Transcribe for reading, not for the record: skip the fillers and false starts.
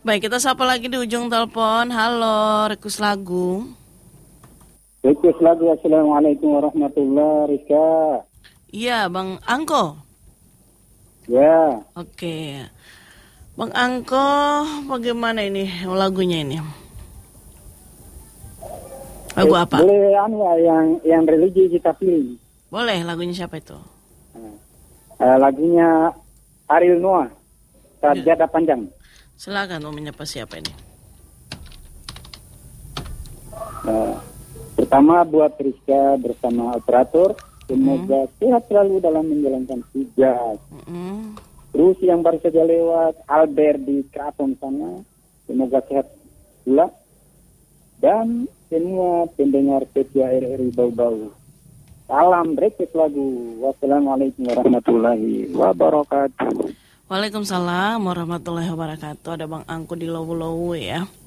Baik, kita sapa lagi di ujung telepon. Halo, request lagu. Request lagu. Assalamualaikum warahmatullahi wabarakatuh. Iya, Bang Angko. Ya. Oke. Bang Angko, bagaimana ini lagunya ini? Lagu apa? Boleh yang religi kita pilih. Boleh, lagunya siapa itu? Lagunya Ariel Noah, Sajada Panjang. Silakan, mau menyapa siapa ini? Pertama buat Rizka bersama operator, semoga sehat selalu dalam menjalankan tugas. Terus yang baru saja lewat Albert di Kraton sana, semoga sehat pula. Dan semua pendengar setia RRI Bau-Bau. Salam request lagu. Wassalamualaikum warahmatullahi wabarakatuh. Waalaikumsalam warahmatullahi wabarakatuh. Ada Bang Angko di Lowu-Lowu ya.